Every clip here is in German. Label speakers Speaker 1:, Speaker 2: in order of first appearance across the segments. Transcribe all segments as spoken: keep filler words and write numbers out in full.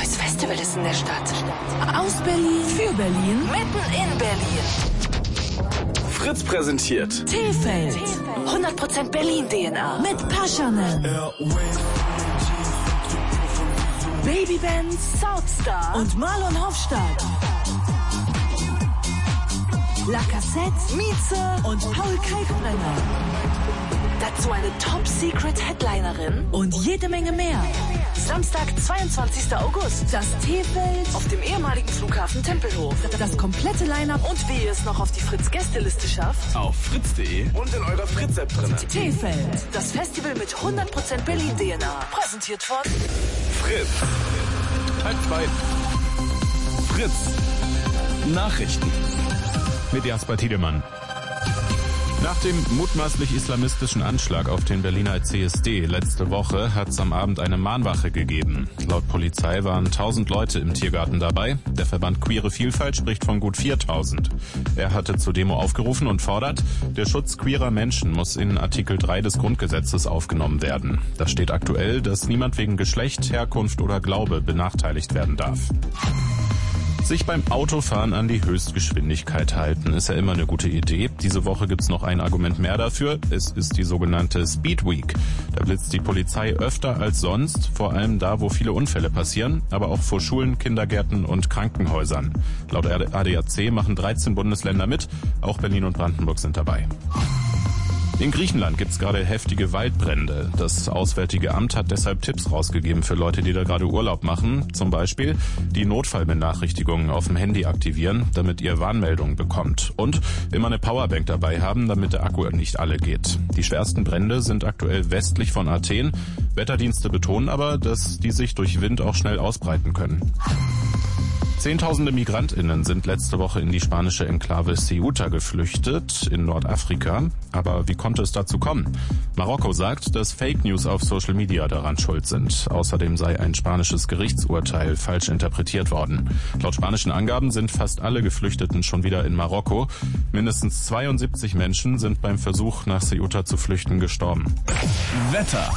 Speaker 1: neues Festival ist in der Stadt.
Speaker 2: Aus Berlin, für Berlin,
Speaker 1: mitten in Berlin.
Speaker 3: Fritz präsentiert
Speaker 2: T-Feld.
Speaker 1: hundert Prozent Berlin-D N A.
Speaker 2: Mit Paschanen. Babybands,
Speaker 1: Southstar
Speaker 2: und Marlon Hofstadt. La Cassette, Mieze und Paul Kalkbrenner.
Speaker 1: Dazu eine Top-Secret-Headlinerin.
Speaker 2: Und jede Menge mehr.
Speaker 1: Samstag, zweiundzwanzigster August.
Speaker 2: Das T-Feld
Speaker 1: Auf dem ehemaligen Flughafen Tempelhof.
Speaker 2: Das komplette Line-Up
Speaker 1: Und wie ihr es noch auf die Fritz-Gästeliste schafft.
Speaker 3: auf fritz punkt de und in eurer Fritz-App drin.
Speaker 2: T-Feld.
Speaker 1: Das Festival mit hundert Prozent Berlin-D N A. Präsentiert von
Speaker 3: Fritz. Halb zwei. Fritz. Nachrichten.
Speaker 4: Mit Jasper Tiedemann. Nach dem mutmaßlich islamistischen Anschlag auf den Berliner C S D letzte Woche hat es am Abend eine Mahnwache gegeben. Laut Polizei waren tausend Leute im Tiergarten dabei. Der Verband Queere Vielfalt spricht von gut viertausend. Er hatte zur Demo aufgerufen und fordert, der Schutz queerer Menschen muss in Artikel drei des Grundgesetzes aufgenommen werden. Da steht aktuell, dass niemand wegen Geschlecht, Herkunft oder Glaube benachteiligt werden darf. Sich beim Autofahren an die Höchstgeschwindigkeit halten, ist ja immer eine gute Idee. Diese Woche gibt's noch ein Argument mehr dafür. Es ist die sogenannte Speed Week. Da blitzt die Polizei öfter als sonst, vor allem da, wo viele Unfälle passieren, aber auch vor Schulen, Kindergärten und Krankenhäusern. Laut A D A C machen dreizehn Bundesländer mit, auch Berlin und Brandenburg sind dabei. In Griechenland gibt's gerade heftige Waldbrände. Das Auswärtige Amt hat deshalb Tipps rausgegeben für Leute, die da gerade Urlaub machen. Zum Beispiel die Notfallbenachrichtigungen auf dem Handy aktivieren, damit ihr Warnmeldungen bekommt. Und immer eine Powerbank dabei haben, damit der Akku nicht alle geht. Die schwersten Brände sind aktuell westlich von Athen. Wetterdienste betonen aber, dass die sich durch Wind auch schnell ausbreiten können. Zehntausende MigrantInnen sind letzte Woche in die spanische Enklave Ceuta geflüchtet, in Nordafrika. Aber wie konnte es dazu kommen? Marokko sagt, dass Fake News auf Social Media daran schuld sind. Außerdem sei ein spanisches Gerichtsurteil falsch interpretiert worden. Laut spanischen Angaben sind fast alle Geflüchteten schon wieder in Marokko. Mindestens zweiundsiebzig Menschen sind beim Versuch, nach Ceuta zu flüchten, gestorben.
Speaker 3: Wetter.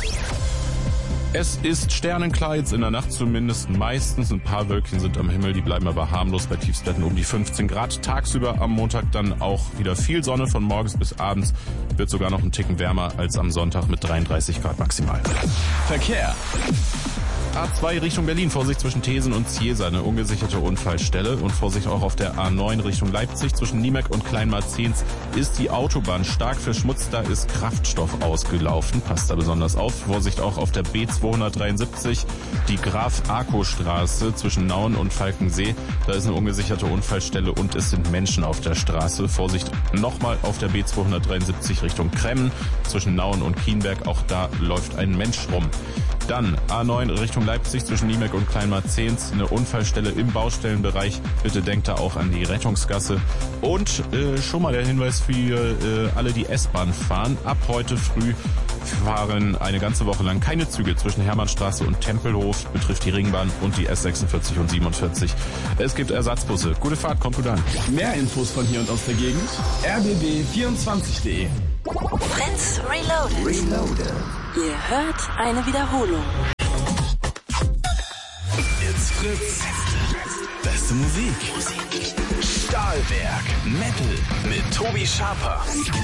Speaker 4: Es ist sternenklar jetzt in der Nacht zumindest. Meistens ein paar Wölkchen sind am Himmel, die bleiben aber harmlos bei Tiefstwerten um die fünfzehn Grad. Tagsüber am Montag dann auch wieder viel Sonne von morgens bis abends. Wird sogar noch ein Ticken wärmer als am Sonntag mit dreiunddreißig Grad maximal.
Speaker 3: Verkehr.
Speaker 4: A zwei Richtung Berlin, Vorsicht zwischen Thesen und Ziesa, eine ungesicherte Unfallstelle. Und Vorsicht auch auf der A neun Richtung Leipzig zwischen Niemek und Kleinmarzens ist die Autobahn stark verschmutzt. Da ist Kraftstoff ausgelaufen, passt da besonders auf. Vorsicht auch auf der B zweihundertdreiundsiebzig, die Graf-Arco-Straße zwischen Nauen und Falkensee. Da ist eine ungesicherte Unfallstelle und es sind Menschen auf der Straße. Vorsicht nochmal auf der B zweihundertdreiundsiebzig Richtung Kremmen zwischen Nauen und Kienberg. Auch da läuft ein Mensch rum. Dann A neun Richtung Leipzig zwischen Niemek und Kleinmarzens, eine Unfallstelle im Baustellenbereich. Bitte denkt da auch an die Rettungsgasse. Und äh, schon mal der Hinweis für äh, alle, die S-Bahn fahren. Ab heute früh fahren eine ganze Woche lang keine Züge zwischen Hermannstraße und Tempelhof. Betrifft die Ringbahn und die S sechsundvierzig und siebenundvierzig. Es gibt Ersatzbusse. Gute Fahrt, kommt gut an.
Speaker 3: Mehr Infos von hier und aus der Gegend. r b b vierundzwanzig punkt de.
Speaker 1: Fritz Reloaded.
Speaker 3: Reloaded.
Speaker 1: Ihr hört eine Wiederholung.
Speaker 3: It's Fritz. Beste Musik. Stahlwerk. Metal mit Tobi Schaper.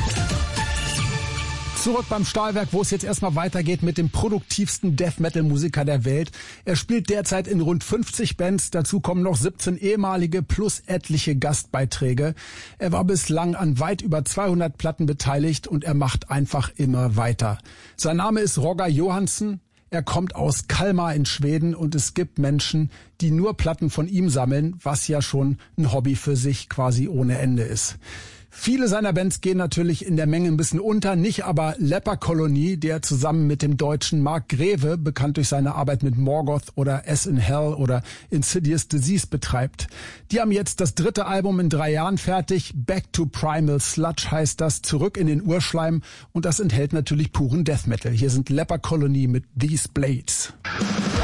Speaker 5: Zurück beim Stahlwerk, wo es jetzt erstmal weitergeht mit dem produktivsten Death-Metal-Musiker der Welt. Er spielt derzeit in rund fünfzig Bands, dazu kommen noch siebzehn ehemalige plus etliche Gastbeiträge. Er war bislang an weit über zweihundert Platten beteiligt und er macht einfach immer weiter. Sein Name ist Roger Johansson. Er kommt aus Kalmar in Schweden und es gibt Menschen, die nur Platten von ihm sammeln, was ja schon ein Hobby für sich quasi ohne Ende ist. Viele seiner Bands gehen natürlich in der Menge ein bisschen unter, nicht aber Leperkolonie, der zusammen mit dem deutschen Mark Greve, bekannt durch seine Arbeit mit Morgoth oder As in Hell oder Insidious Disease betreibt. Die haben jetzt das dritte Album in drei Jahren fertig, Back to Primal Sludge heißt das, zurück in den Urschleim und das enthält natürlich puren Death Metal. Hier sind Leperkolonie mit These Blades.